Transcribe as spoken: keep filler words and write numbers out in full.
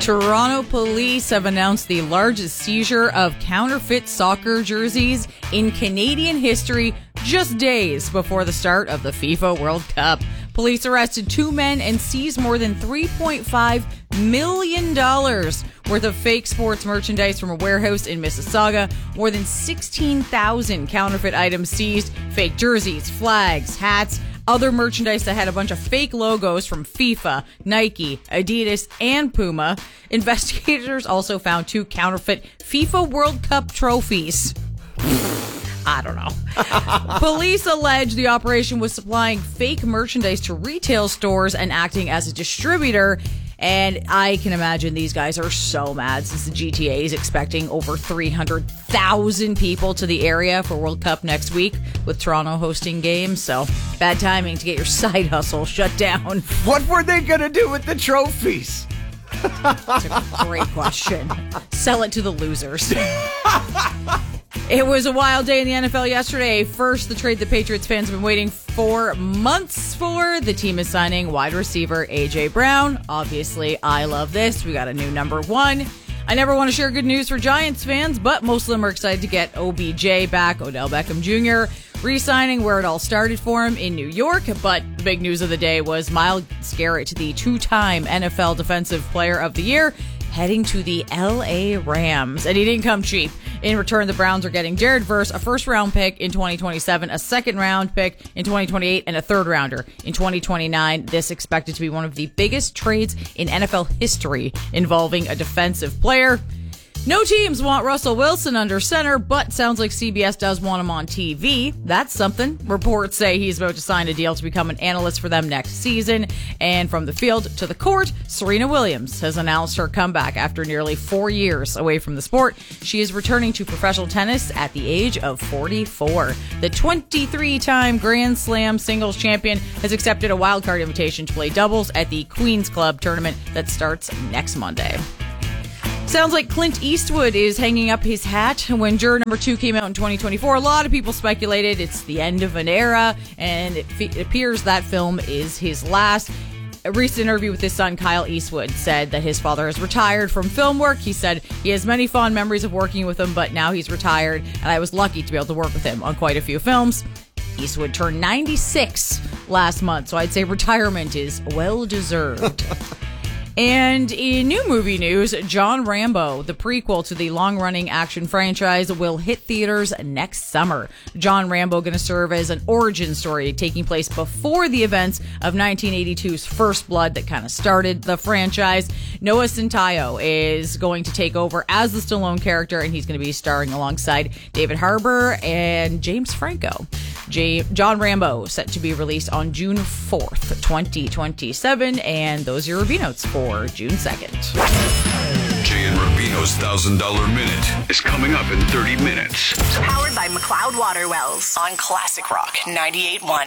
Toronto police have announced the largest seizure of counterfeit soccer jerseys in Canadian history just days before the start of the FIFA World Cup. Police arrested two men and seized more than three point five million dollars worth of fake sports merchandise from a warehouse in Mississauga. More than sixteen thousand counterfeit items seized, fake jerseys, flags, hats, other merchandise that had a bunch of fake logos from FIFA, Nike, Adidas, and Puma. Investigators also found two counterfeit FIFA World Cup trophies. I don't know. Police allege the operation was supplying fake merchandise to retail stores and acting as a distributor. And I can imagine these guys are so mad since the G T A is expecting over three hundred thousand people to the area for World Cup next week with Toronto hosting games. So bad timing to get your side hustle shut down. What were they going to do with the trophies? That's a great question. Sell it to the losers. It was a wild day in the N F L yesterday. First, the trade the Patriots fans have been waiting for months for. The team is signing wide receiver A J Brown. Obviously, I love this. We got a new number one. I never want to share good news for Giants fans, but most of them are excited to get O B J back, Odell Beckham Junior, re-signing where it all started for him in New York. But the big news of the day was Myles Garrett, the two-time N F L Defensive Player of the Year, heading to the L A Rams. And he didn't come cheap. In return, the Browns are getting Jared Verse, a first-round pick in twenty twenty-seven, a second-round pick in twenty twenty-eight, and a third-rounder in twenty twenty-nine. This expected to be one of the biggest trades in N F L history involving a defensive player. No teams want Russell Wilson under center, but sounds like C B S does want him on T V. That's something. Reports say he's about to sign a deal to become an analyst for them next season. And from the field to the court, Serena Williams has announced her comeback after nearly four years away from the sport. She is returning to professional tennis at the age of forty-four. The twenty-three-time Grand Slam singles champion has accepted a wildcard invitation to play doubles at the Queen's Club tournament that starts next Monday. Sounds like Clint Eastwood is hanging up his hat. When Juror Number Two came out in twenty twenty-four, a lot of people speculated it's the end of an era, and it, fe- it appears that film is his last. A recent interview with his son, Kyle Eastwood, said that his father has retired from film work. He said he has many fond memories of working with him, but now he's retired, and I was lucky to be able to work with him on quite a few films. Eastwood turned ninety-six last month, so I'd say retirement is well-deserved. And in new movie news, John Rambo, the prequel to the long-running action franchise, will hit theaters next summer. John Rambo going to serve as an origin story taking place before the events of nineteen eighty-two's First Blood that kind of started the franchise. Noah Centineo is going to take over as the Stallone character, and he's going to be starring alongside David Harbour and James Franco. J- John Rambo set to be released on June fourth, twenty twenty-seven, and those are your review notes for June second. Jay and Rubino's one thousand dollars Minute is coming up in thirty minutes. Powered by McLeod Water Wells on Classic Rock ninety-eight point one.